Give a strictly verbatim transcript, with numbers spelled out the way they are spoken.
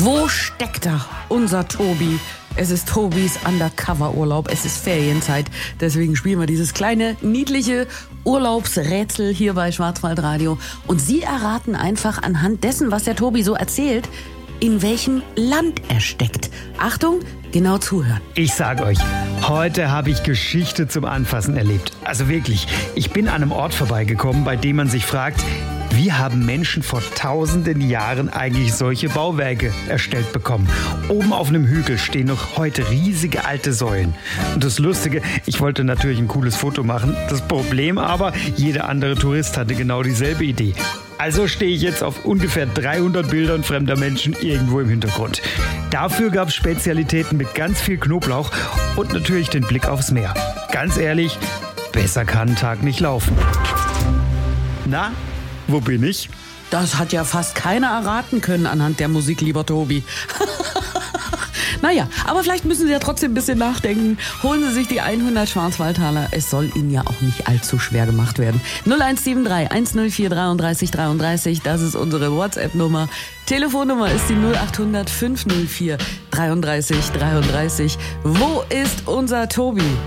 Wo steckt da unser Tobi? Es ist Tobis Undercover-Urlaub, es ist Ferienzeit. Deswegen spielen wir dieses kleine, niedliche Urlaubsrätsel hier bei Schwarzwaldradio. Und Sie erraten einfach anhand dessen, was der Tobi so erzählt, in welchem Land er steckt. Achtung, genau zuhören. Ich sag euch, heute habe ich Geschichte zum Anfassen erlebt. Also wirklich, ich bin an einem Ort vorbeigekommen, bei dem man sich fragt, wie haben Menschen vor tausenden Jahren eigentlich solche Bauwerke erstellt bekommen? Oben auf einem Hügel stehen noch heute riesige alte Säulen. Und das Lustige, ich wollte natürlich ein cooles Foto machen. Das Problem aber, jeder andere Tourist hatte genau dieselbe Idee. Also stehe ich jetzt auf ungefähr dreihundert Bildern fremder Menschen irgendwo im Hintergrund. Dafür gab es Spezialitäten mit ganz viel Knoblauch und natürlich den Blick aufs Meer. Ganz ehrlich, besser kann ein Tag nicht laufen. Na, wo bin ich? Das hat ja fast keiner erraten können anhand der Musik, lieber Tobi. Naja, aber vielleicht müssen Sie ja trotzdem ein bisschen nachdenken. Holen Sie sich die hundert Schwarzwaldtaler. Es soll Ihnen ja auch nicht allzu schwer gemacht werden. null eins sieben drei, eins null vier, dreiunddreißig dreiunddreißig, das ist unsere WhatsApp-Nummer. Telefonnummer ist die null acht hundert, fünf null vier, dreiunddreißig dreiunddreißig. Wo ist unser Tobi?